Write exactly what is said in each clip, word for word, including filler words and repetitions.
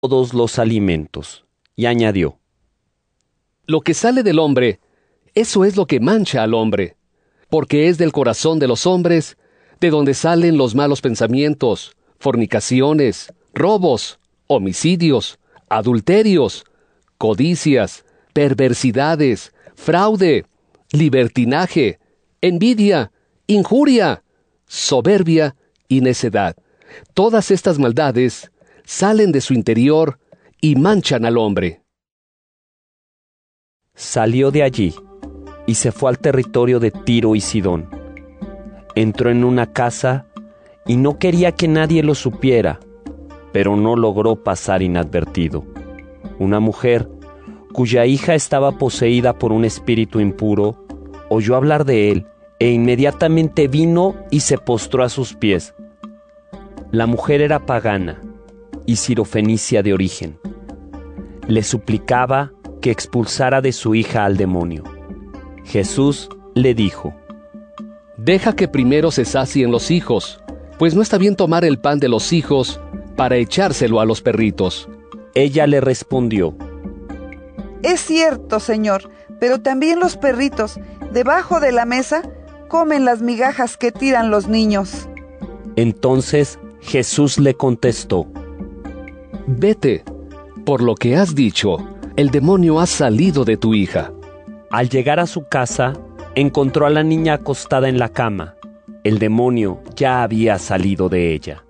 todos los alimentos. Y añadió: Lo que sale del hombre, eso es lo que mancha al hombre, porque es del corazón de los hombres, de donde salen los malos pensamientos, fornicaciones, robos, homicidios, adulterios, codicias, perversidades, fraude, libertinaje, envidia, injuria, soberbia y necedad. Todas estas maldades salen de su interior y manchan al hombre. Salió de allí y se fue al territorio de Tiro y Sidón. Entró en una casa y no quería que nadie lo supiera, pero no logró pasar inadvertido. Una mujer, cuya hija estaba poseída por un espíritu impuro, oyó hablar de él e inmediatamente vino y se postró a sus pies. La mujer era pagana y sirofenicia de origen. Le suplicaba que expulsara de su hija al demonio. Jesús le dijo: Deja que primero se sacien los hijos, pues no está bien tomar el pan de los hijos para echárselo a los perritos. Ella le respondió: Es cierto, Señor, pero también los perritos, debajo de la mesa, comen las migajas que tiran los niños. Entonces Jesús le contestó: Vete, por lo que has dicho, el demonio ha salido de tu hija. Al llegar a su casa, encontró a la niña acostada en la cama. El demonio ya había salido de ella.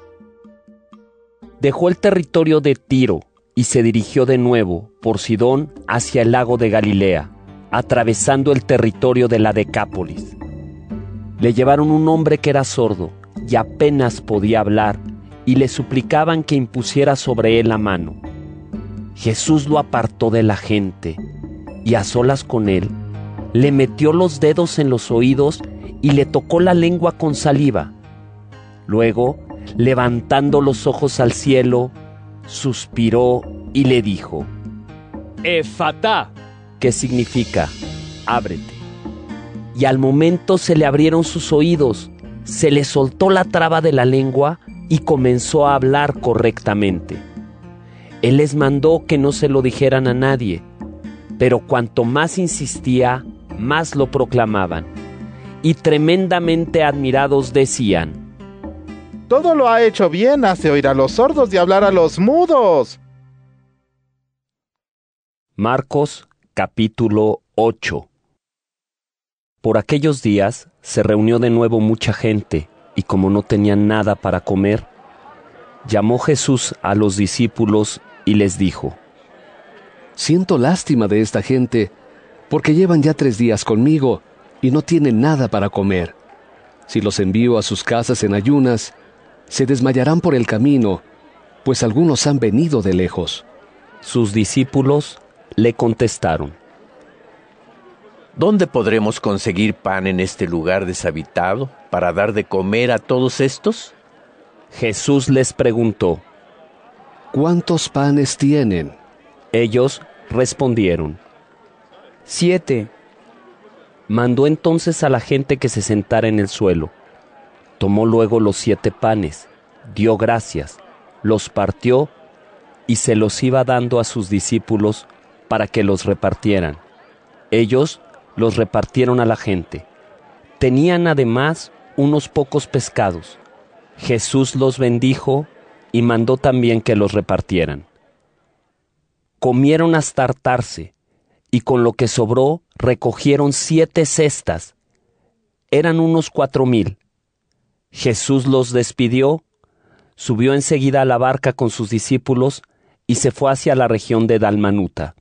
Dejó el territorio de Tiro y se dirigió de nuevo por Sidón hacia el lago de Galilea, atravesando el territorio de la Decápolis. Le llevaron un hombre que era sordo y apenas podía hablar, y le suplicaban que impusiera sobre él la mano. Jesús lo apartó de la gente, y a solas con él, le metió los dedos en los oídos y le tocó la lengua con saliva. Luego, levantando los ojos al cielo, suspiró y le dijo: ¡Efatá!, que significa ábrete. Y al momento se le abrieron sus oídos, se le soltó la traba de la lengua y comenzó a hablar correctamente. Él les mandó que no se lo dijeran a nadie, pero cuanto más insistía, más lo proclamaban, y tremendamente admirados decían: Todo lo ha hecho bien, hace oír a los sordos y hablar a los mudos. Marcos capítulo ocho. Por aquellos días se reunió de nuevo mucha gente, y como no tenían nada para comer, llamó Jesús a los discípulos y les dijo: Siento lástima de esta gente, porque llevan ya tres días conmigo y no tienen nada para comer. Si los envío a sus casas en ayunas, se desmayarán por el camino, pues algunos han venido de lejos. Sus discípulos le contestaron: ¿Dónde podremos conseguir pan en este lugar deshabitado para dar de comer a todos estos? Jesús les preguntó: ¿Cuántos panes tienen? Ellos respondieron: Siete. Mandó entonces a la gente que se sentara en el suelo. Tomó luego los siete panes, dio gracias, los partió y se los iba dando a sus discípulos para que los repartieran. Ellos los repartieron a la gente. Tenían además unos pocos pescados. Jesús los bendijo y mandó también que los repartieran. Comieron hasta hartarse, y con lo que sobró recogieron siete cestas. Eran unos cuatro mil. Jesús los despidió, subió enseguida a la barca con sus discípulos y se fue hacia la región de Dalmanuta.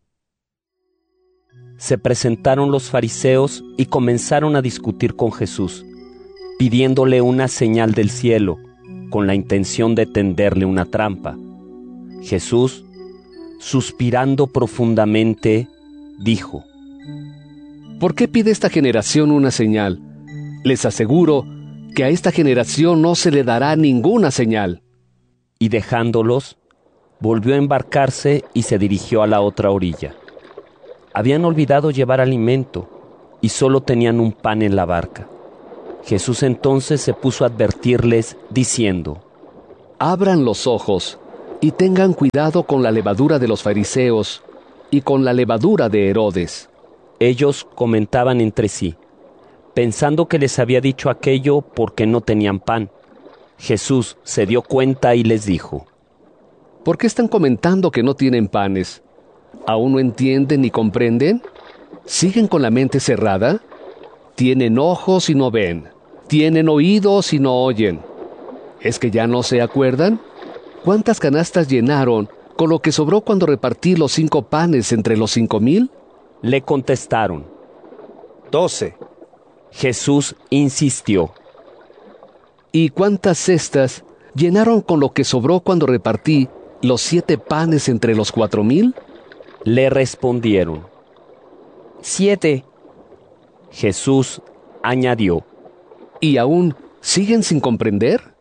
Se presentaron los fariseos y comenzaron a discutir con Jesús, pidiéndole una señal del cielo, con la intención de tenderle una trampa. Jesús, suspirando profundamente, dijo: ¿Por qué pide esta generación una señal? Les aseguro que a esta generación no se le dará ninguna señal. Y dejándolos, volvió a embarcarse y se dirigió a la otra orilla. Habían olvidado llevar alimento y solo tenían un pan en la barca. Jesús entonces se puso a advertirles, diciendo: Abran los ojos y tengan cuidado con la levadura de los fariseos y con la levadura de Herodes. Ellos comentaban entre sí, pensando que les había dicho aquello porque no tenían pan. Jesús se dio cuenta y les dijo: ¿Por qué están comentando que no tienen panes? ¿Aún no entienden ni comprenden? ¿Siguen con la mente cerrada? Tienen ojos y no ven, tienen oídos y no oyen. ¿Es que ya no se acuerdan? ¿Cuántas canastas llenaron con lo que sobró cuando repartí los cinco panes entre los cinco mil? Le contestaron: Doce. Jesús insistió: ¿Y cuántas cestas llenaron con lo que sobró cuando repartí los siete panes entre los cuatro mil? Le respondieron: Siete. Jesús añadió: ¿Y aún siguen sin comprender?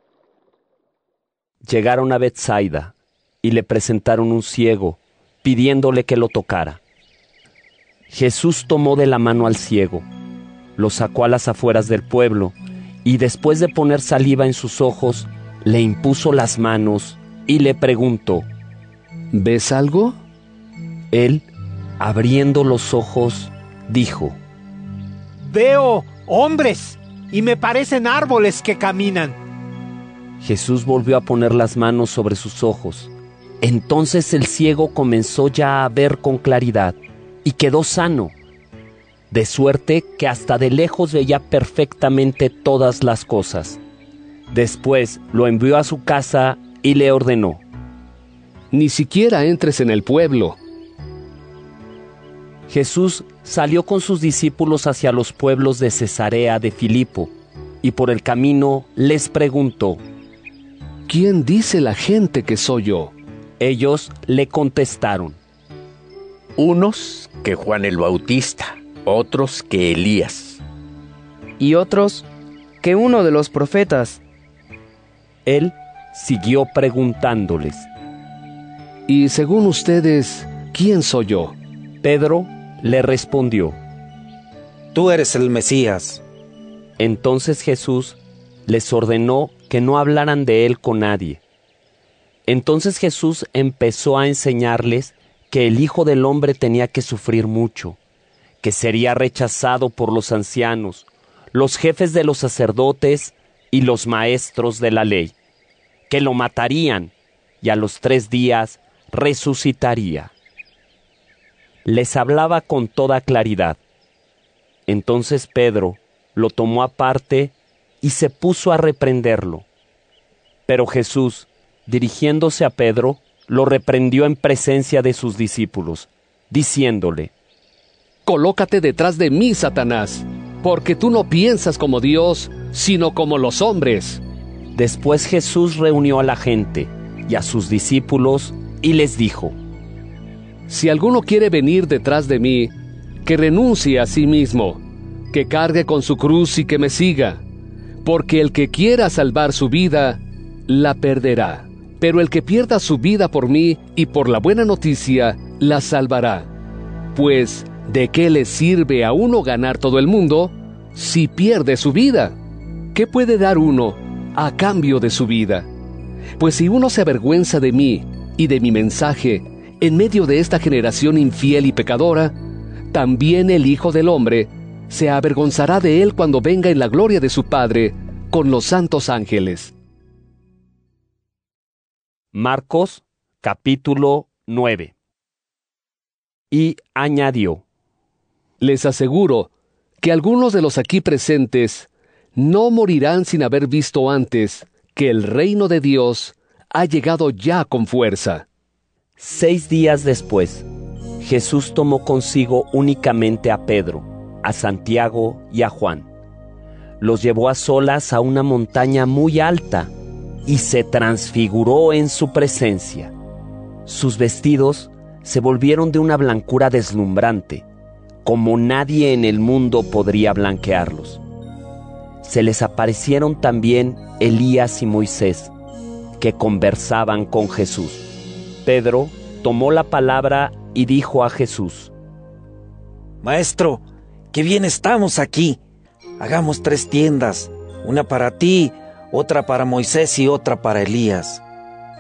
Llegaron a Betsaida y le presentaron un ciego, pidiéndole que lo tocara. Jesús tomó de la mano al ciego, lo sacó a las afueras del pueblo, y después de poner saliva en sus ojos, le impuso las manos y le preguntó: ¿Ves algo? Él, abriendo los ojos, dijo: Veo hombres, y me parecen árboles que caminan. Jesús volvió a poner las manos sobre sus ojos. Entonces el ciego comenzó ya a ver con claridad, y quedó sano, de suerte que hasta de lejos veía perfectamente todas las cosas. Después lo envió a su casa y le ordenó: Ni siquiera entres en el pueblo. Jesús salió con sus discípulos hacia los pueblos de Cesarea de Filipo, y por el camino les preguntó: ¿Quién dice la gente que soy yo? Ellos le contestaron: Unos que Juan el Bautista, otros que Elías, Y otros que uno de los profetas. Él siguió preguntándoles: Y según ustedes, ¿quién soy yo? Pedro le respondió: Tú eres el Mesías. Entonces Jesús les ordenó que no hablaran de él con nadie. Entonces Jesús empezó a enseñarles que el Hijo del Hombre tenía que sufrir mucho, que sería rechazado por los ancianos, los jefes de los sacerdotes y los maestros de la ley, que lo matarían y a los tres días resucitaría. Les hablaba con toda claridad. Entonces Pedro lo tomó aparte y se puso a reprenderlo. Pero Jesús, dirigiéndose a Pedro, lo reprendió en presencia de sus discípulos, diciéndole: Colócate detrás de mí, Satanás, porque tú no piensas como Dios, sino como los hombres. Después Jesús reunió a la gente y a sus discípulos y les dijo: Si alguno quiere venir detrás de mí, que renuncie a sí mismo, que cargue con su cruz y que me siga, porque el que quiera salvar su vida, la perderá. Pero el que pierda su vida por mí y por la buena noticia, la salvará. Pues, ¿de qué le sirve a uno ganar todo el mundo si pierde su vida? ¿Qué puede dar uno a cambio de su vida? Pues si uno se avergüenza de mí y de mi mensaje en medio de esta generación infiel y pecadora, también el Hijo del Hombre se avergonzará de él cuando venga en la gloria de su Padre con los santos ángeles. Marcos, capítulo nueve. Y añadió: Les aseguro que algunos de los aquí presentes no morirán sin haber visto antes que el reino de Dios ha llegado ya con fuerza. Seis días después, Jesús tomó consigo únicamente a Pedro, a Santiago y a Juan. Los llevó a solas a una montaña muy alta y se transfiguró en su presencia. Sus vestidos se volvieron de una blancura deslumbrante, como nadie en el mundo podría blanquearlos. Se les aparecieron también Elías y Moisés, que conversaban con Jesús. Pedro tomó la palabra y dijo a Jesús: Maestro, qué bien estamos aquí. Hagamos tres tiendas, una para ti, otra para Moisés y otra para Elías.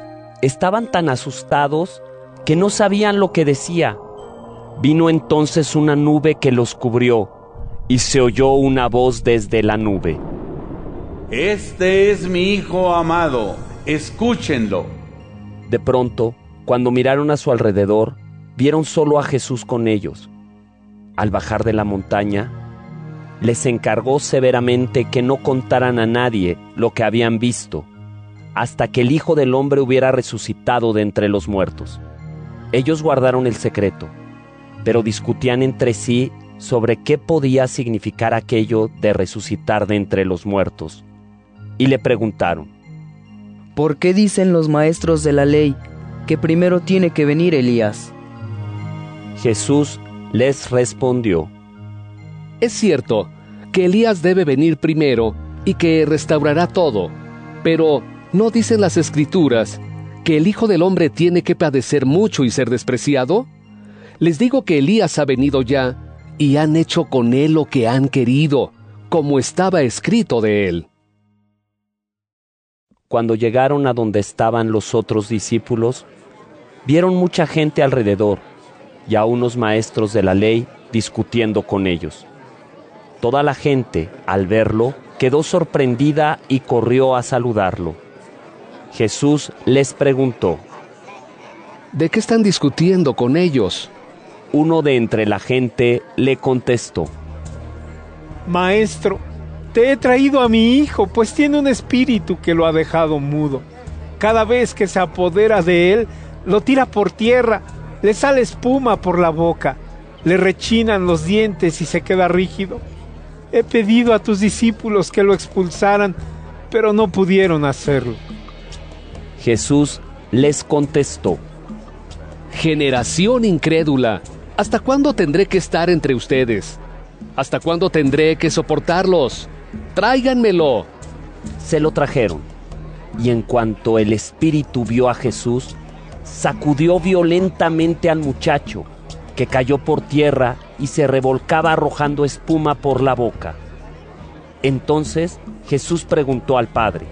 Estaban tan asustados que no sabían lo que decía. Vino entonces una nube que los cubrió, y se oyó una voz desde la nube. Este es mi Hijo amado, escúchenlo. De pronto, cuando miraron a su alrededor, vieron solo a Jesús con ellos. Al bajar de la montaña, les encargó severamente que no contaran a nadie lo que habían visto, hasta que el Hijo del Hombre hubiera resucitado de entre los muertos. Ellos guardaron el secreto, pero discutían entre sí sobre qué podía significar aquello de resucitar de entre los muertos. Y le preguntaron: ¿por qué dicen los maestros de la ley que primero tiene que venir Elías? Jesús les respondió: es cierto que Elías debe venir primero y que restaurará todo, pero ¿no dicen las Escrituras que el Hijo del Hombre tiene que padecer mucho y ser despreciado? Les digo que Elías ha venido ya, y han hecho con él lo que han querido, como estaba escrito de él. Cuando llegaron a donde estaban los otros discípulos, vieron mucha gente alrededor, y a unos maestros de la ley discutiendo con ellos. Toda la gente, al verlo, quedó sorprendida y corrió a saludarlo. Jesús les preguntó: ¿de qué están discutiendo con ellos? Uno de entre la gente le contestó: Maestro, te he traído a mi hijo, pues tiene un espíritu que lo ha dejado mudo. Cada vez que se apodera de él, lo tira por tierra, le sale espuma por la boca, le rechinan los dientes y se queda rígido. He pedido a tus discípulos que lo expulsaran, pero no pudieron hacerlo. Jesús les contestó: generación incrédula, ¿hasta cuándo tendré que estar entre ustedes? ¿Hasta cuándo tendré que soportarlos? ¡Tráiganmelo! Se lo trajeron, y en cuanto el espíritu vio a Jesús, sacudió violentamente al muchacho, que cayó por tierra y se revolcaba arrojando espuma por la boca. Entonces Jesús preguntó al padre: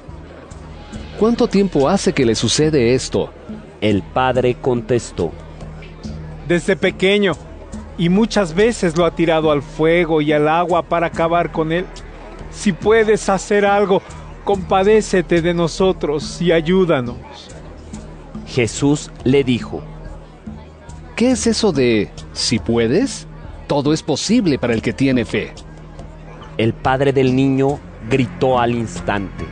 ¿cuánto tiempo hace que le sucede esto? El padre contestó: desde pequeño, y muchas veces lo ha tirado al fuego y al agua para acabar con él. Si puedes hacer algo, compadécete de nosotros y ayúdanos. Jesús le dijo: ¿qué es eso de si puedes? Todo es posible para el que tiene fe. El padre del niño gritó al instante: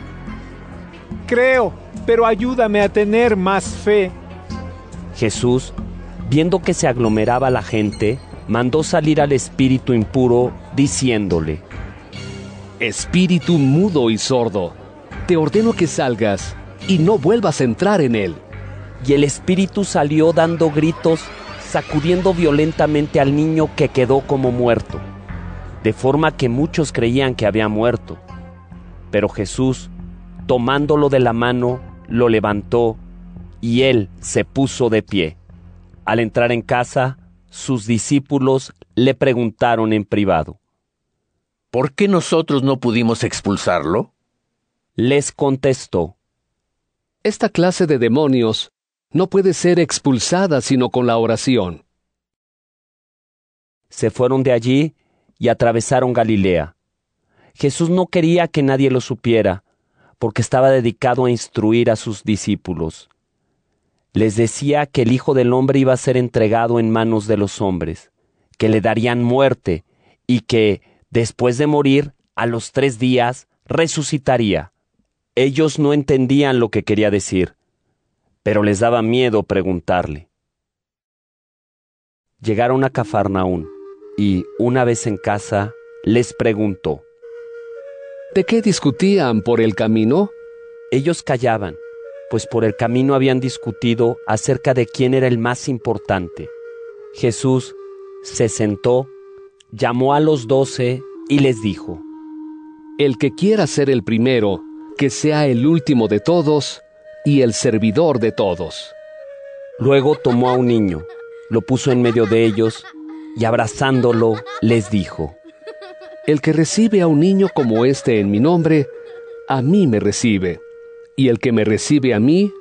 creo, pero ayúdame a tener más fe. Jesús, viendo que se aglomeraba la gente, mandó salir al espíritu impuro, diciéndole: espíritu mudo y sordo, te ordeno que salgas y no vuelvas a entrar en él. Y el espíritu salió dando gritos, sacudiendo violentamente al niño, que quedó como muerto, de forma que muchos creían que había muerto. Pero Jesús, tomándolo de la mano, lo levantó, y él se puso de pie. Al entrar en casa, sus discípulos le preguntaron en privado: ¿por qué nosotros no pudimos expulsarlo? Les contestó: esta clase de demonios no puede ser expulsada sino con la oración. Se fueron de allí y atravesaron Galilea. Jesús no quería que nadie lo supiera, porque estaba dedicado a instruir a sus discípulos. Les decía que el Hijo del Hombre iba a ser entregado en manos de los hombres, que le darían muerte y que, después de morir, a los tres días, resucitaría. Ellos no entendían lo que quería decir, pero les daba miedo preguntarle. Llegaron a Cafarnaún y, una vez en casa, les preguntó: ¿de qué discutían por el camino? Ellos callaban, pues por el camino habían discutido acerca de quién era el más importante. Jesús se sentó, llamó a los doce y les dijo: el que quiera ser el primero, que sea el último de todos y el servidor de todos. Luego tomó a un niño, lo puso en medio de ellos y, abrazándolo, les dijo: el que recibe a un niño como este en mi nombre, a mí me recibe, y el que me recibe a mí,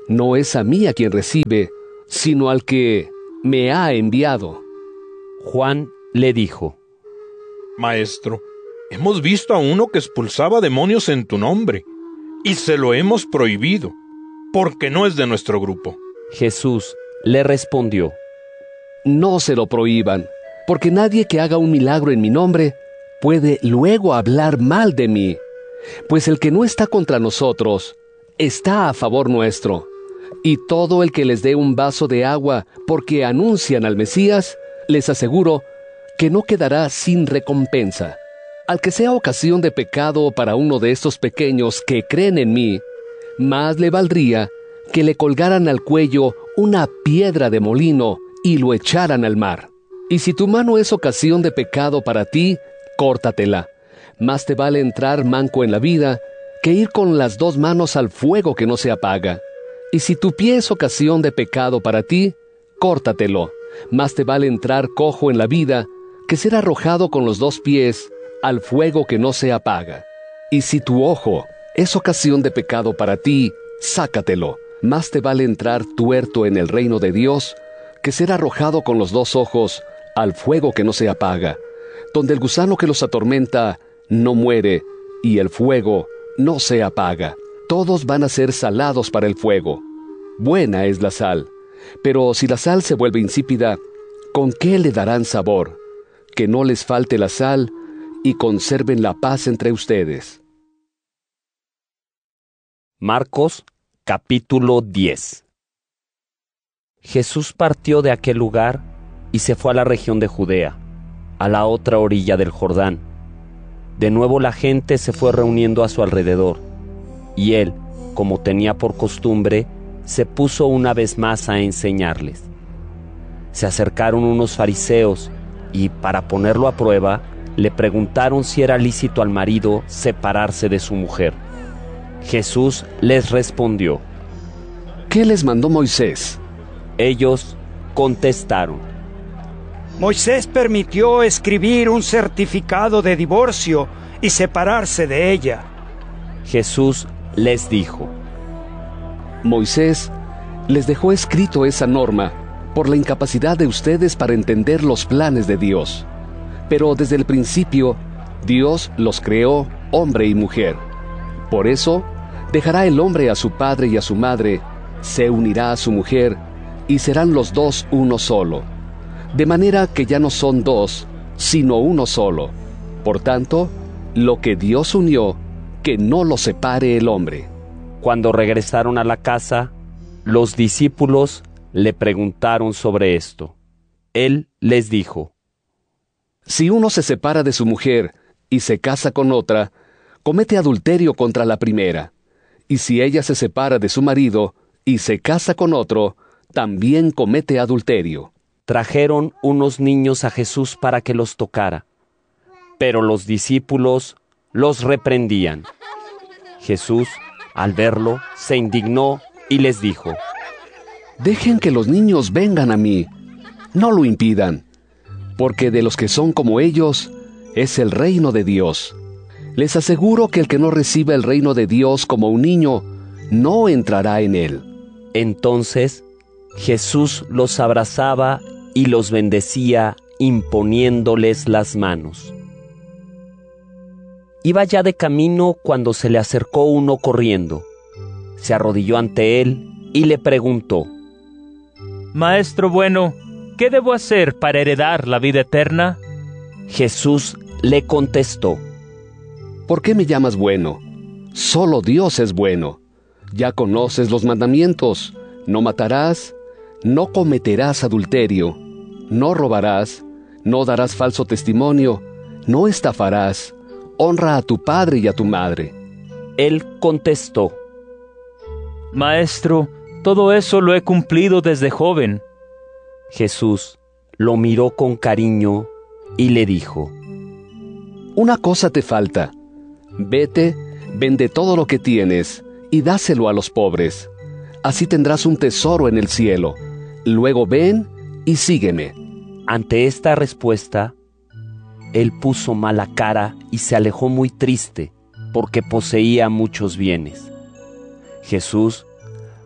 no es a mí a quien recibe, sino al que me ha enviado. Juan le dijo: Maestro, hemos visto a uno que expulsaba demonios en tu nombre, y se lo hemos prohibido, porque no es de nuestro grupo. Jesús le respondió: No se lo prohíban, porque nadie que haga un milagro en mi nombre puede luego hablar mal de mí, pues el que no está contra nosotros está a favor nuestro, y todo el que les dé un vaso de agua porque anuncian al Mesías, les aseguro que no quedará sin recompensa. Al que sea ocasión de pecado para uno de estos pequeños que creen en mí, más le valdría que le colgaran al cuello una piedra de molino y lo echaran al mar. Y si tu mano es ocasión de pecado para ti, córtatela. Más te vale entrar manco en la vida que ir con las dos manos al fuego que no se apaga. Y si tu pie es ocasión de pecado para ti, córtatelo. Más te vale entrar cojo en la vida que ser arrojado con los dos pies al fuego que no se apaga. Y si tu ojo es ocasión de pecado para ti, sácatelo. Más te vale entrar tuerto en el reino de Dios que ser arrojado con los dos ojos al fuego que no se apaga, donde el gusano que los atormenta no muere y el fuego no se apaga. Todos van a ser salados para el fuego. Buena es la sal, pero si la sal se vuelve insípida, ¿con qué le darán sabor? Que no les falte la sal y conserven la paz entre ustedes. Marcos capítulo diez. Jesús partió de aquel lugar y se fue a la región de Judea, a la otra orilla del Jordán. De nuevo la gente se fue reuniendo a su alrededor, y él, como tenía por costumbre, se puso una vez más a enseñarles. Se acercaron unos fariseos y, para ponerlo a prueba, le preguntaron si era lícito al marido separarse de su mujer. Jesús les respondió: ¿Qué les mandó Moisés? Ellos contestaron: Moisés permitió escribir un certificado de divorcio y separarse de ella. Jesús les dijo: Moisés les dejó escrito esa norma por la incapacidad de ustedes para entender los planes de Dios. Pero desde el principio, Dios los creó hombre y mujer. Por eso, dejará el hombre a su padre y a su madre, se unirá a su mujer, y serán los dos uno solo. De manera que ya no son dos, sino uno solo. Por tanto, lo que Dios unió, que no lo separe el hombre. Cuando regresaron a la casa, los discípulos le preguntaron sobre esto. Él les dijo: Si uno se separa de su mujer y se casa con otra, comete adulterio contra la primera. Y si ella se separa de su marido y se casa con otro, también comete adulterio. Trajeron unos niños a Jesús para que los tocara, pero los discípulos los reprendían. Jesús, al verlo, se indignó y les dijo: Dejen que los niños vengan a mí, no lo impidan, porque de los que son como ellos es el reino de Dios. Les aseguro que el que no reciba el reino de Dios como un niño, no entrará en él. Entonces Jesús los abrazaba y los bendecía imponiéndoles las manos. Iba ya de camino cuando se le acercó uno corriendo. Se arrodilló ante él y le preguntó: Maestro bueno, ¿qué debo hacer para heredar la vida eterna? Jesús le contestó: ¿Por qué me llamas bueno? Solo Dios es bueno. Ya conoces los mandamientos: no matarás, no cometerás adulterio, no robarás, no darás falso testimonio, no estafarás, honra a tu padre y a tu madre. Él contestó: Maestro, todo eso lo he cumplido desde joven. Jesús lo miró con cariño y le dijo: Una cosa te falta. Vete, vende todo lo que tienes y dáselo a los pobres. Así tendrás un tesoro en el cielo. Luego ven y sígueme. Ante esta respuesta, él puso mala cara y se alejó muy triste, porque poseía muchos bienes. Jesús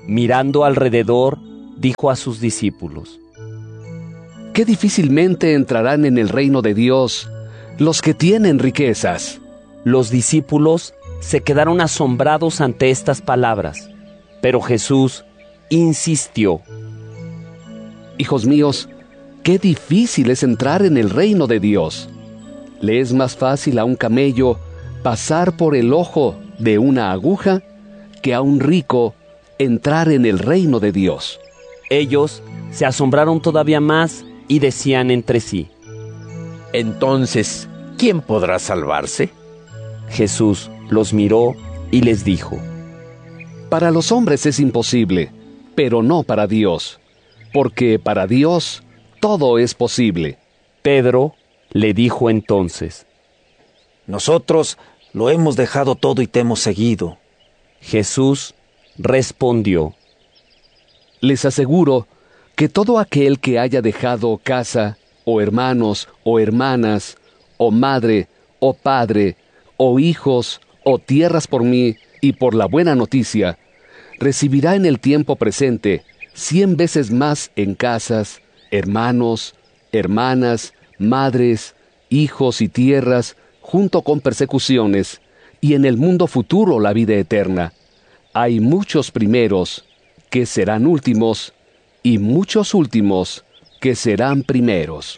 Mirando alrededor, dijo a sus discípulos: Qué difícilmente entrarán en el reino de Dios los que tienen riquezas. Los discípulos se quedaron asombrados ante estas palabras, pero Jesús insistió: Hijos míos, qué difícil es entrar en el reino de Dios. Le es más fácil a un camello pasar por el ojo de una aguja que a un rico entrar en el reino de Dios. Ellos se asombraron todavía más y decían entre sí: Entonces, ¿quién podrá salvarse? Jesús los miró y les dijo: Para los hombres es imposible, pero no para Dios, porque para Dios todo es posible. Pedro le dijo entonces: Nosotros lo hemos dejado todo y te hemos seguido. Jesús respondió: Les aseguro que todo aquel que haya dejado casa, o hermanos, o hermanas, o madre, o padre, o hijos, o tierras por mí y por la buena noticia, recibirá en el tiempo presente cien veces más en casas, hermanos, hermanas, madres, hijos y tierras, junto con persecuciones, y en el mundo futuro la vida eterna. Hay muchos primeros que serán últimos, y muchos últimos que serán primeros.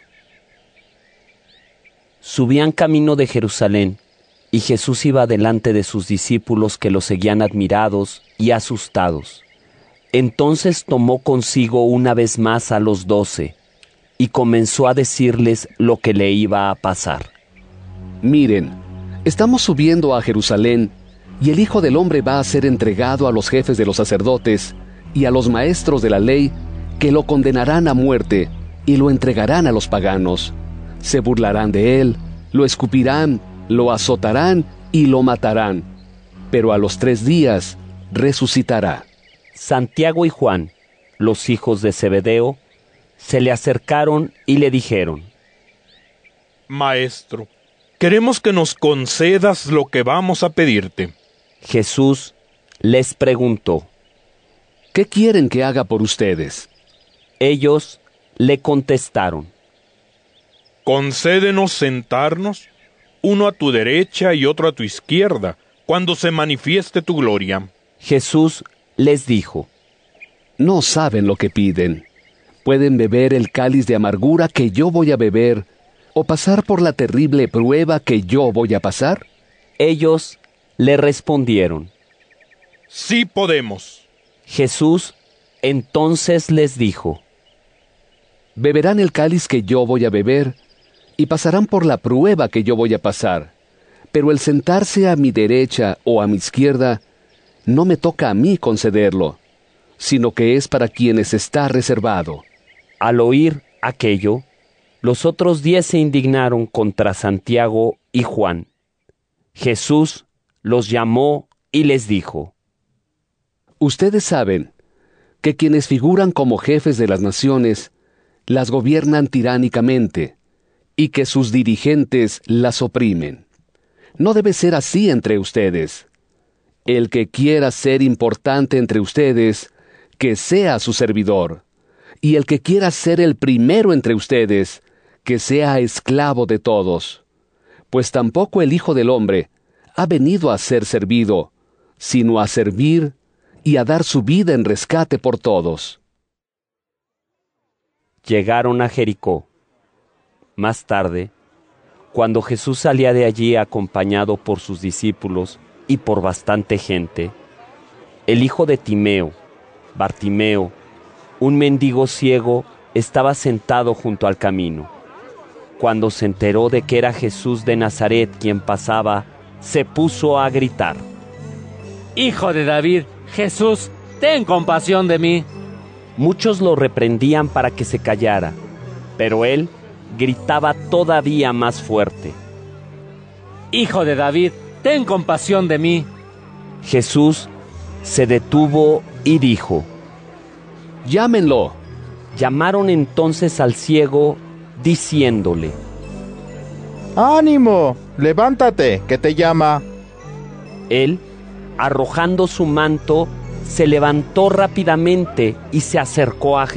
Subían camino de Jerusalén, y Jesús iba delante de sus discípulos que lo seguían admirados y asustados. Entonces tomó consigo una vez más a los doce, y comenzó a decirles lo que le iba a pasar. Miren, estamos subiendo a Jerusalén, y el Hijo del Hombre va a ser entregado a los jefes de los sacerdotes y a los maestros de la ley, que lo condenarán a muerte y lo entregarán a los paganos. Se burlarán de él, lo escupirán, lo azotarán y lo matarán, pero a los tres días resucitará. Santiago y Juan, los hijos de Zebedeo, se le acercaron y le dijeron: Maestro, queremos que nos concedas lo que vamos a pedirte. Jesús les preguntó: ¿Qué quieren que haga por ustedes? Ellos le contestaron: Concédenos sentarnos, uno a tu derecha y otro a tu izquierda, cuando se manifieste tu gloria. Jesús les dijo: No saben lo que piden. ¿Pueden beber el cáliz de amargura que yo voy a beber, o pasar por la terrible prueba que yo voy a pasar? Ellos le respondieron: Sí podemos. Jesús entonces les dijo: Beberán el cáliz que yo voy a beber, y pasarán por la prueba que yo voy a pasar, pero el sentarse a mi derecha o a mi izquierda no me toca a mí concederlo, sino que es para quienes está reservado. Al oír aquello, los otros diez se indignaron contra Santiago y Juan. Jesús los llamó y les dijo: Ustedes saben que quienes figuran como jefes de las naciones las gobiernan tiránicamente, y que sus dirigentes las oprimen. No debe ser así entre ustedes. El que quiera ser importante entre ustedes, que sea su servidor, y el que quiera ser el primero entre ustedes, que sea esclavo de todos. Pues tampoco el Hijo del Hombre ha venido a ser servido, sino a servir y a dar su vida en rescate por todos. Llegaron a Jericó. Más tarde, cuando Jesús salía de allí acompañado por sus discípulos y por bastante gente, el hijo de Timeo, Bartimeo, un mendigo ciego, estaba sentado junto al camino. Cuando se enteró de que era Jesús de Nazaret quien pasaba, se puso a gritar: Hijo de David, Jesús, ten compasión de mí. Muchos lo reprendían para que se callara, pero él gritaba todavía más fuerte: Hijo de David, ten compasión de mí. Jesús se detuvo y dijo: Llámenlo. Llamaron entonces al ciego, diciéndole: ¡Ánimo! Levántate, que te llama. Él, arrojando su manto, se levantó rápidamente y se acercó a Jesús.